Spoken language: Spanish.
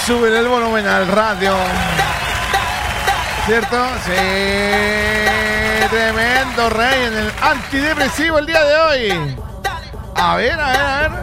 Sube el volumen al radio. ¿Cierto? Sí. Tremendo rey en el antidepresivo el día de hoy. A ver.